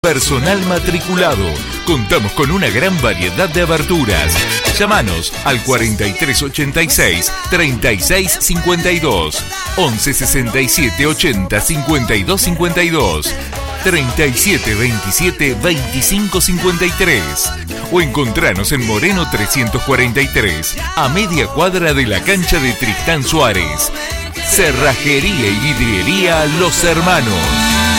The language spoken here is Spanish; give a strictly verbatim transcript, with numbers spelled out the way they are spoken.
Personal matriculado. Contamos con una gran variedad de aberturas. Llámanos al cuarenta y tres ochenta y seis, treinta y seis cincuenta y dos, once sesenta y siete ochenta cincuenta y dos cincuenta y dos, treinta y siete veintisiete veinticinco cincuenta y tres o encontranos en Moreno trescientos cuarenta y tres, a media cuadra de la cancha de Tristán Suárez. Cerrajería y vidriería Los Hermanos.